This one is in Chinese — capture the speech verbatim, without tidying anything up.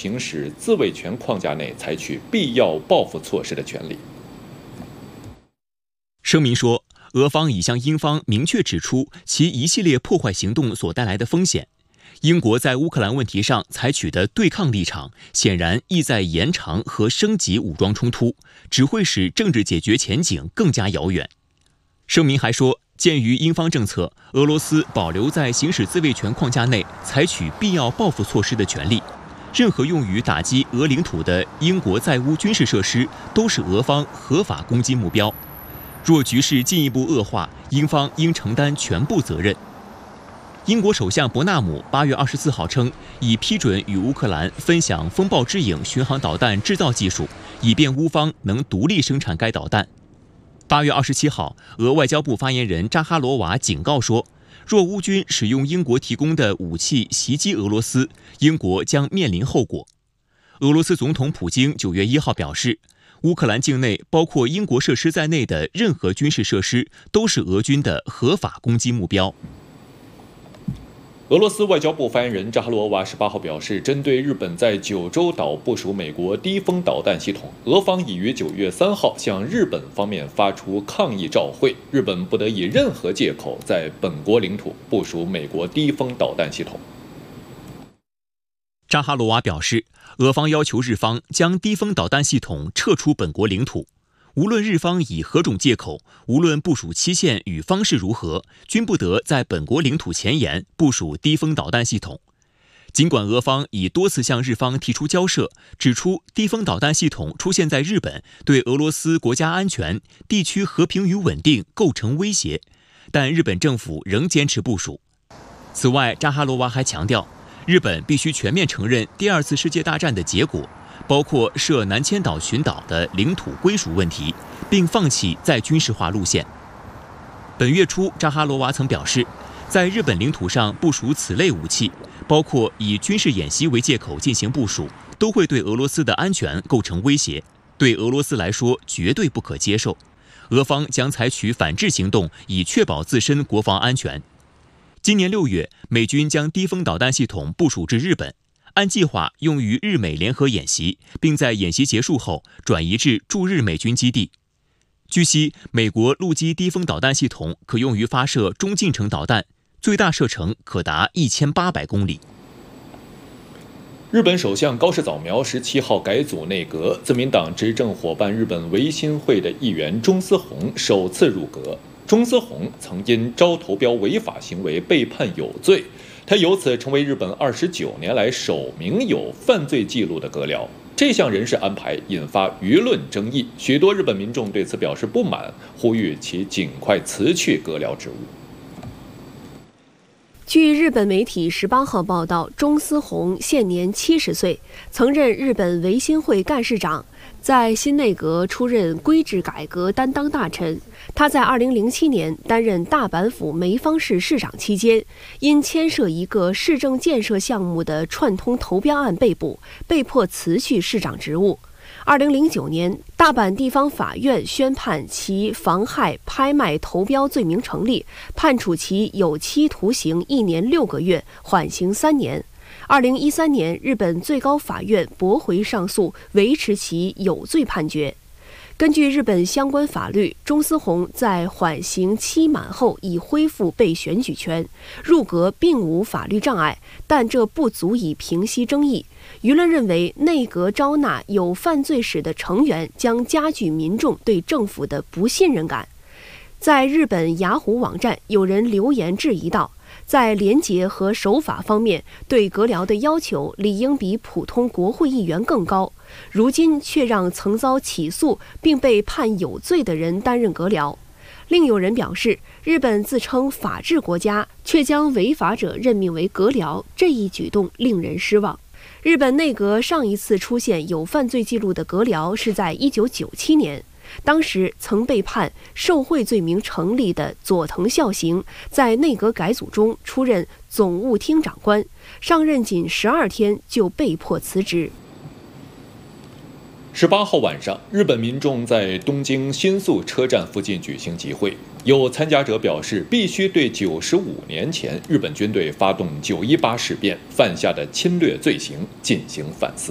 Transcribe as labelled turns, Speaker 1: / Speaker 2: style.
Speaker 1: 行使自卫权框架内采取必要报复措施的权利。
Speaker 2: 声明说，俄方已向英方明确指出其一系列破坏行动所带来的风险。英国在乌克兰问题上采取的对抗立场，显然意在延长和升级武装冲突，只会使政治解决前景更加遥远。声明还说，鉴于英方政策，俄罗斯保留在行使自卫权框架内采取必要报复措施的权利。任何用于打击俄领土的英国在乌军事设施都是俄方合法攻击目标。若局势进一步恶化，英方应承担全部责任。英国首相伯纳姆八月二十四号称，已批准与乌克兰分享风暴之影巡航导弹制造技术，以便乌方能独立生产该导弹。八月二十七号，俄外交部发言人扎哈罗娃警告说，若乌军使用英国提供的武器袭击俄罗斯，英国将面临后果。俄罗斯总统普京九月一号表示，乌克兰境内包括英国设施在内的任何军事设施都是俄军的合法攻击目标。
Speaker 1: 俄罗斯外交部发言人扎哈罗娃十八号表示，针对日本在九州岛部署美国低风导弹系统，俄方已于九月三号向日本方面发出抗议照会，日本不得以任何借口在本国领土部署美国低风导弹系统。
Speaker 2: 扎哈罗娃表示，俄方要求日方将低风导弹系统撤出本国领土。无论日方以何种借口，无论部署期限与方式如何，均不得在本国领土前沿部署低风导弹系统。尽管俄方已多次向日方提出交涉，指出低风导弹系统出现在日本对俄罗斯国家安全、地区和平与稳定构成威胁，但日本政府仍坚持部署。此外，扎哈罗娃还强调，日本必须全面承认第二次世界大战的结果，包括涉南千岛群岛的领土归属问题，并放弃再军事化路线。本月初，扎哈罗娃曾表示，在日本领土上部署此类武器，包括以军事演习为借口进行部署，都会对俄罗斯的安全构成威胁，对俄罗斯来说绝对不可接受。俄方将采取反制行动，以确保自身国防安全。今年六月，美军将低风导弹系统部署至日本，按计划用于日美联合演习，并在演习结束后转移至驻日美军基地。据悉，美国陆基低风导弹系统可用于发射中近程导弹，最大射程可达一千八百公里。
Speaker 1: 日本首相高市早苗十七号改组内阁，自民党执政伙伴日本维新会的议员中司宏首次入阁。中司宏曾因招投标违法行为被判有罪，他由此成为日本二十九年来首名有犯罪记录的阁僚。这项人事安排引发舆论争议，许多日本民众对此表示不满，呼吁其尽快辞去阁僚职务。
Speaker 3: 据日本媒体十八号报道，中司宏现年七十岁，曾任日本维新会干事长，在新内阁出任规制改革担当大臣。他在二零零七年担任大阪府梅方市市长期间，因牵涉一个市政建设项目的串通投标案被捕，被迫辞去市长职务。二零零九年，大阪地方法院宣判其妨害拍卖投标罪名成立，判处其有期徒刑一年六个月，缓刑三年。二零一三年，日本最高法院驳回上诉，维持其有罪判决。根据日本相关法律，中司宏在缓刑期满后已恢复被选举权，入阁并无法律障碍，但这不足以平息争议。舆论认为，内阁招纳有犯罪史的成员将加剧民众对政府的不信任感。在日本雅虎网站，有人留言质疑道，在廉洁和守法方面，对阁僚的要求理应比普通国会议员更高，如今却让曾遭起诉并被判有罪的人担任阁僚。另有人表示，日本自称法治国家，却将违法者任命为阁僚，这一举动令人失望。日本内阁上一次出现有犯罪记录的阁僚是在一九九七年，当时曾被判受贿罪名成立的佐藤孝行，在内阁改组中出任总务厅长官，上任仅十二天就被迫辞职。
Speaker 1: 十八号晚上，日本民众在东京新宿车站附近举行集会，有参加者表示，必须对九十五年前日本军队发动九一八事变犯下的侵略罪行进行反思。